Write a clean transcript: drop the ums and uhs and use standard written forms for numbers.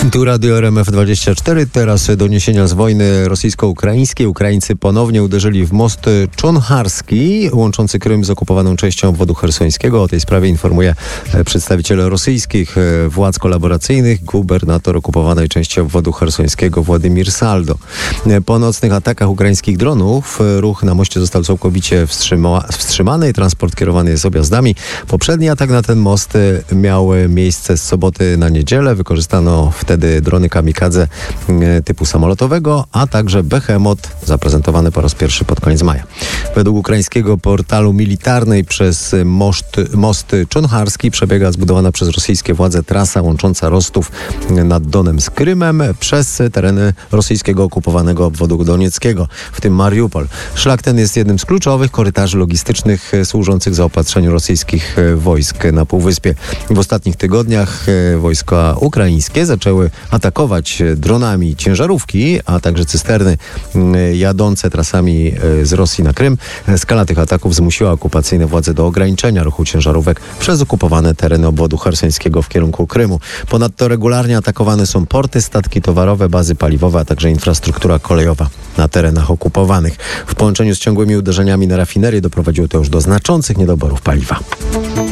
Tu Radio RMF24. Teraz doniesienia z wojny rosyjsko-ukraińskiej. Ukraińcy ponownie uderzyli w most Czonharski, łączący Krym z okupowaną częścią obwodu chersońskiego. O tej sprawie informuje przedstawiciel rosyjskich władz kolaboracyjnych, gubernator okupowanej części obwodu chersońskiego Władimir Saldo. Po nocnych atakach ukraińskich dronów ruch na moście został całkowicie wstrzymany i transport kierowany jest objazdami. Poprzedni atak na ten most miał miejsce z soboty na niedzielę. Wykorzystano wtedy drony kamikadze typu samolotowego, a także Behemoth zaprezentowany po raz pierwszy pod koniec maja. Według ukraińskiego portalu militarnej przez most Czonharski przebiega zbudowana przez rosyjskie władze trasa łącząca Rostów nad Donem z Krymem przez tereny rosyjskiego okupowanego obwodu donieckiego, w tym Mariupol. Szlak ten jest jednym z kluczowych korytarzy logistycznych służących zaopatrzeniu rosyjskich wojsk na Półwyspie. W ostatnich tygodniach wojska ukraińskie zaczęły atakować dronami ciężarówki, a także cysterny jadące trasami z Rosji na Krym. Skala tych ataków zmusiła okupacyjne władze do ograniczenia ruchu ciężarówek przez okupowane tereny obwodu chersońskiego w kierunku Krymu. Ponadto regularnie atakowane są porty, statki towarowe, bazy paliwowe, a także infrastruktura kolejowa na terenach okupowanych. W połączeniu z ciągłymi uderzeniami na rafinerię doprowadziło to już do znaczących niedoborów paliwa.